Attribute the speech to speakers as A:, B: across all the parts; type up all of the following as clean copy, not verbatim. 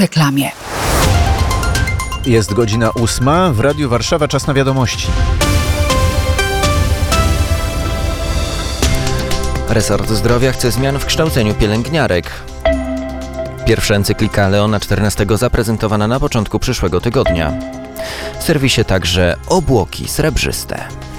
A: reklamie.
B: Jest godzina 8. W Radiu Warszawa czas na wiadomości.
C: Resort Zdrowia chce zmian w kształceniu pielęgniarek. Pierwsza encyklika Leona XIV zaprezentowana na początku przyszłego tygodnia. W serwisie także obłoki srebrzyste.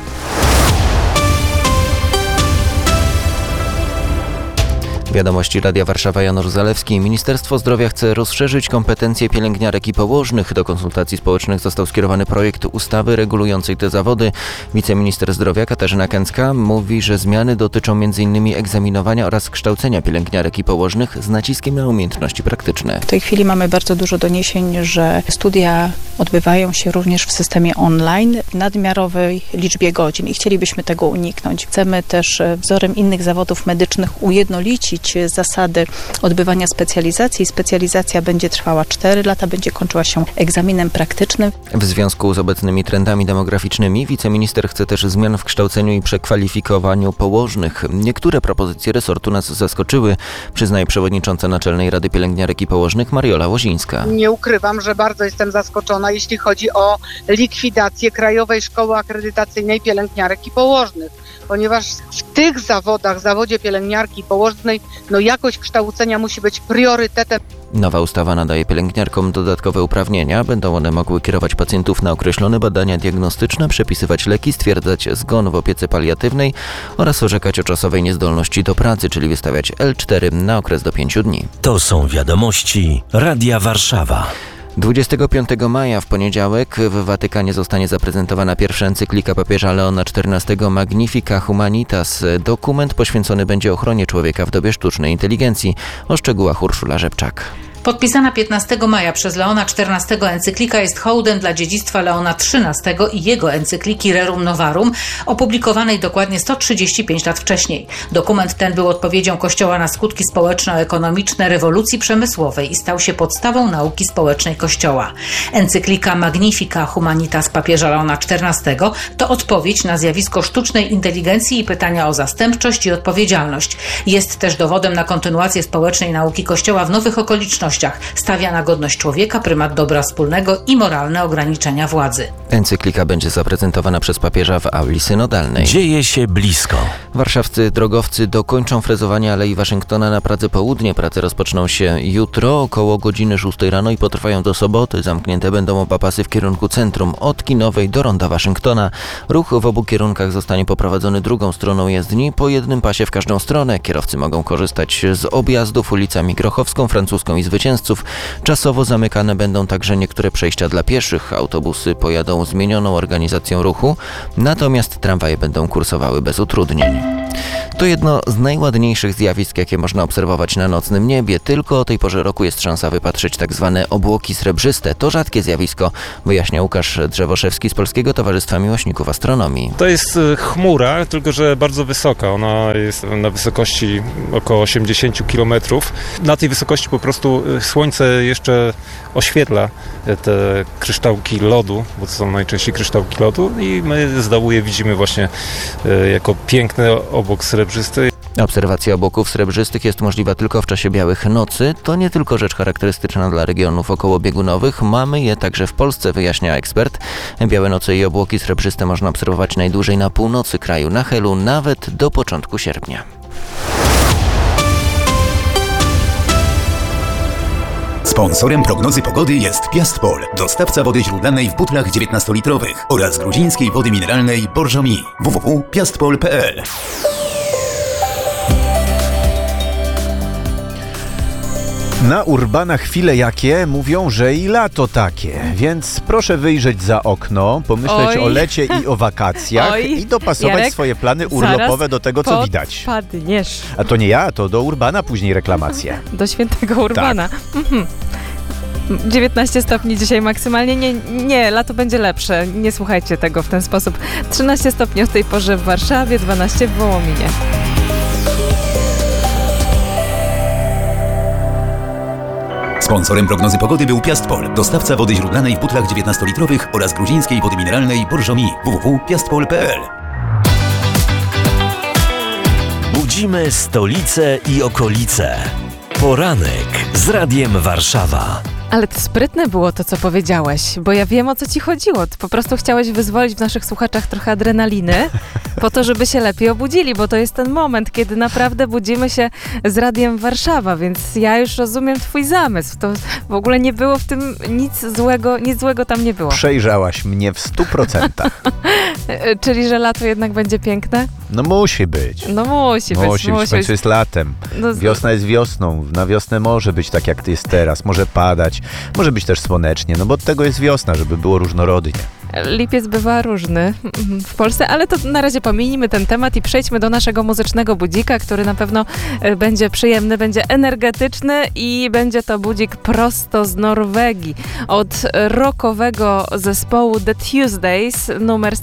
C: Wiadomości Radia Warszawa, Janusz Zalewski. Ministerstwo Zdrowia chce rozszerzyć kompetencje pielęgniarek i położnych. Do konsultacji społecznych został skierowany projekt ustawy regulującej te zawody. Wiceminister Zdrowia Katarzyna Kęcka mówi, że zmiany dotyczą m.in. egzaminowania oraz kształcenia pielęgniarek i położnych z naciskiem na umiejętności praktyczne.
D: W tej chwili mamy bardzo dużo doniesień, że studia odbywają się również w systemie online w nadmiarowej liczbie godzin i chcielibyśmy tego uniknąć. Chcemy też wzorem innych zawodów medycznych ujednolicić zasady odbywania specjalizacji. Specjalizacja będzie trwała 4 lata, będzie kończyła się egzaminem praktycznym.
C: W związku z obecnymi trendami demograficznymi wiceminister chce też zmian w kształceniu i przekwalifikowaniu położnych. Niektóre propozycje resortu nas zaskoczyły, przyznaje przewodnicząca Naczelnej Rady Pielęgniarek i Położnych Mariola Łozińska.
E: Nie ukrywam, że bardzo jestem zaskoczona, jeśli chodzi o likwidację Krajowej Szkoły Akredytacyjnej Pielęgniarek i Położnych, ponieważ w tych zawodach, zawodzie pielęgniarki i położnej, jakość kształcenia musi być priorytetem.
C: Nowa ustawa nadaje pielęgniarkom dodatkowe uprawnienia. Będą one mogły kierować pacjentów na określone badania diagnostyczne, przepisywać leki, stwierdzać zgon w opiece paliatywnej oraz orzekać o czasowej niezdolności do pracy, czyli wystawiać L4 na okres do 5 dni.
F: To są wiadomości Radia Warszawa.
C: 25 maja w poniedziałek w Watykanie zostanie zaprezentowana pierwsza encyklika papieża Leona XIV Magnifica Humanitas. Dokument poświęcony będzie ochronie człowieka w dobie sztucznej inteligencji. O szczegółach Urszula Rzepczak.
G: Podpisana 15 maja przez Leona XIV encyklika jest hołdem dla dziedzictwa Leona XIII i jego encykliki Rerum Novarum, opublikowanej dokładnie 135 lat wcześniej. Dokument ten był odpowiedzią Kościoła na skutki społeczno-ekonomiczne rewolucji przemysłowej i stał się podstawą nauki społecznej Kościoła. Encyklika Magnifica Humanitas papieża Leona XIV to odpowiedź na zjawisko sztucznej inteligencji i pytania o zastępczość i odpowiedzialność. Jest też dowodem na kontynuację społecznej nauki Kościoła w nowych okolicznościach. Stawia na godność człowieka, prymat dobra wspólnego i moralne ograniczenia władzy.
C: Encyklika będzie zaprezentowana przez papieża w auli synodalnej.
F: Dzieje się blisko.
C: Warszawscy drogowcy dokończą frezowanie Alei Waszyngtona na Pradze Południe. Prace rozpoczną się jutro około godziny 6 rano i potrwają do soboty. Zamknięte będą oba pasy w kierunku centrum od Kinowej do Ronda Waszyngtona. Ruch w obu kierunkach zostanie poprowadzony drugą stroną jezdni, po jednym pasie w każdą stronę. Kierowcy mogą korzystać z objazdów ulicami Grochowską, Francuską i Zwycięzców. Czasowo zamykane będą także niektóre przejścia dla pieszych. Autobusy pojadą zmienioną organizacją ruchu, natomiast tramwaje będą kursowały bez utrudnień. To jedno z najładniejszych zjawisk, jakie można obserwować na nocnym niebie. Tylko o tej porze roku jest szansa wypatrzyć tak zwane obłoki srebrzyste. To rzadkie zjawisko, wyjaśnia Łukasz Drzewoszewski z Polskiego Towarzystwa Miłośników Astronomii.
H: To jest chmura, tylko że bardzo wysoka. Ona jest na wysokości około 80 km. Na tej wysokości po prostu słońce jeszcze oświetla te kryształki lodu, bo to są najczęściej kryształki lodu i my z dołu je widzimy właśnie jako piękny obłok srebrzysty.
C: Obserwacja obłoków srebrzystych jest możliwa tylko w czasie białych nocy. To nie tylko rzecz charakterystyczna dla regionów okołobiegunowych. Mamy je także w Polsce, wyjaśnia ekspert. Białe noce i obłoki srebrzyste można obserwować najdłużej na północy kraju, na Helu, nawet do początku sierpnia.
I: Sponsorem prognozy pogody jest Piastpol, dostawca wody źródlanej w butlach 19-litrowych oraz gruzińskiej wody mineralnej Borżomi. www.piastpol.pl.
B: Na Urbana chwile jakie mówią, że i lato takie, więc proszę wyjrzeć za okno, pomyśleć o lecie i o wakacjach i dopasować
J: Jarek,
B: swoje plany urlopowe do tego, co widać.
J: Padniesz.
B: A to nie ja, to do Urbana później reklamacje.
J: Do świętego Urbana. Tak. 19 stopni dzisiaj maksymalnie. Nie, lato będzie lepsze. Nie słuchajcie tego w ten sposób. 13 stopni o tej porze w Warszawie, 12 w Wołominie.
I: Sponsorem prognozy pogody był Piastpol, dostawca wody źródlanej w butlach 19-litrowych oraz gruzińskiej wody mineralnej Borżomi. www.piastpol.pl.
F: Budzimy stolicę i okolice. Poranek z Radiem Warszawa.
J: Ale to sprytne było to, co powiedziałeś, bo ja wiem, o co ci chodziło. Ty po prostu chciałeś wyzwolić w naszych słuchaczach trochę adrenaliny po to, żeby się lepiej obudzili, bo to jest ten moment, kiedy naprawdę budzimy się z Radiem Warszawa, więc ja już rozumiem twój zamysł. To w ogóle nie było w tym nic złego tam nie było.
B: Przejrzałaś mnie w 100%.
J: Czyli, że lato jednak będzie piękne?
B: No musi być.
J: No musi być.
B: W końcu jest latem. Wiosna jest wiosną. Na wiosnę może być tak, jak to jest teraz. Może padać. Może być też słonecznie. No bo od tego jest wiosna, żeby było różnorodnie.
J: Lipiec bywa różny w Polsce, ale to na razie pominijmy ten temat i przejdźmy do naszego muzycznego budzika, który na pewno będzie przyjemny, będzie energetyczny i będzie to budzik prosto z Norwegii. Od rockowego zespołu The Tuesdays, numer z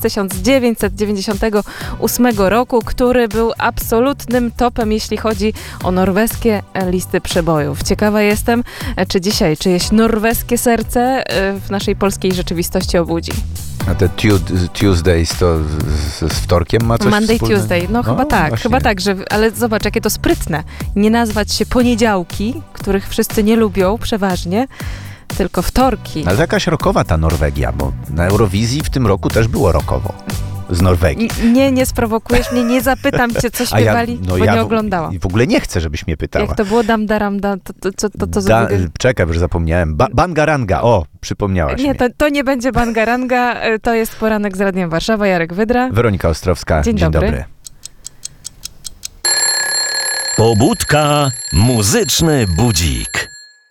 J: 1998 roku, który był absolutnym topem, jeśli chodzi o norweskie listy przebojów. Ciekawa jestem, czy dzisiaj czyjeś norweskie serce w naszej polskiej rzeczywistości obudzi.
B: A te Tuesdays to z wtorkiem ma coś
J: Monday,
B: wspólnego?
J: Tuesday. No chyba tak, ale zobacz, jakie to sprytne. Nie nazwać się poniedziałki, których wszyscy nie lubią przeważnie, tylko wtorki.
B: Ale jakaś rockowa ta Norwegia, bo na Eurowizji w tym roku też było rockowo. Z Norwegii.
J: Nie sprowokujesz mnie, nie zapytam cię, co śpiewali, bo nie oglądałam.
B: I w ogóle nie chcę, żebyś mnie pytała.
J: Jak to było dam, daram, da, to za
B: Czekaj, już zapomniałem. Bangaranga, przypomniałaś mi.
J: Nie, to nie będzie Bangaranga, to jest Poranek z Radiem Warszawa, Jarek Wydra.
B: Weronika Ostrowska, dzień dobry.
F: Pobudka, muzyczny budzik.